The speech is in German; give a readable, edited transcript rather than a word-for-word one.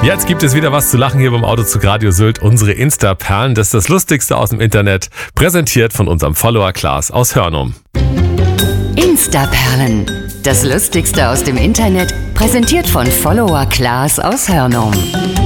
Jetzt gibt es wieder was zu lachen hier beim Autozug Radio Sylt. Unsere Insta-Perlen, das ist das Lustigste aus dem Internet, präsentiert von unserem Follower Klaas aus Hörnum. Insta-Perlen, das Lustigste aus dem Internet, präsentiert von Follower Klaas aus Hörnum.